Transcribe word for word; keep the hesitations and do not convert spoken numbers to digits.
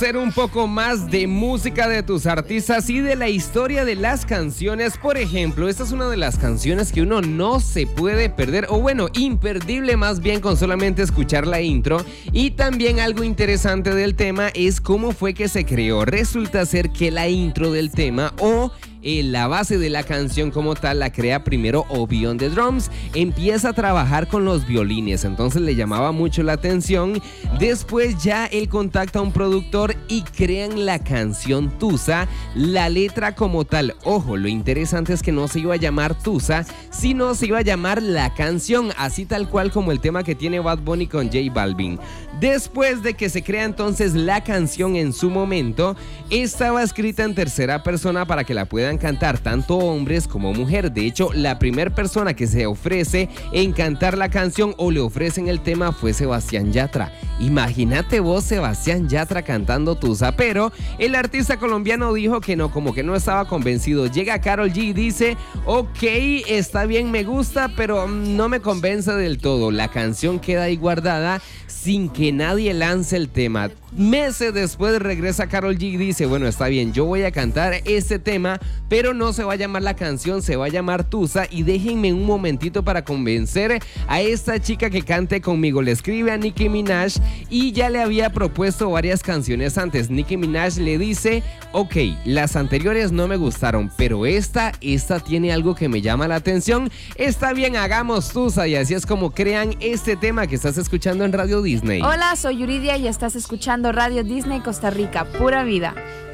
Hacer un poco más de música de tus artistas y de la historia de las canciones. Por ejemplo, esta es una de las canciones que uno no se puede perder, o bueno, imperdible más bien, con solamente escuchar la intro. Y también algo interesante del tema es cómo fue que se creó. Resulta ser que la intro del tema o Eh, la base de la canción como tal la crea primero Obi on the Drums. Empieza a trabajar con los violines, entonces le llamaba mucho la atención. Después ya él contacta a un productor y crean la canción Tusa. La letra como tal, ojo, lo interesante es que no se iba a llamar Tusa, sino se iba a llamar La Canción, así tal cual como el tema que tiene Bad Bunny con J Balvin. Después de que se crea entonces la canción en su momento, estaba escrita en tercera persona para que la puedan cantar tanto hombres como mujeres. De hecho, la primera persona que se ofrece en cantar la canción o le ofrecen el tema fue Sebastián Yatra. Imagínate vos, Sebastián Yatra cantando Tusa, pero el artista colombiano dijo que no, como que no estaba convencido. Llega Karol G y dice, ok, está bien, me gusta, pero no me convence del todo. La canción queda ahí guardada sin que nadie lance el tema. Meses después regresa Karol G y dice, bueno, está bien, yo voy a cantar este tema, pero no se va a llamar la canción, se va a llamar Tusa, y déjenme un momentito para convencer a esta chica que cante conmigo. Le escribe a Nicki Minaj y ya le había propuesto varias canciones antes. Nicki Minaj le dice, ok, las anteriores no me gustaron, pero esta, esta tiene algo que me llama la atención, está bien, hagamos Tusa, y así es como crean este tema que estás escuchando en Radio Disney. Hola, soy Yuridia y estás escuchando Radio Disney Costa Rica, pura vida.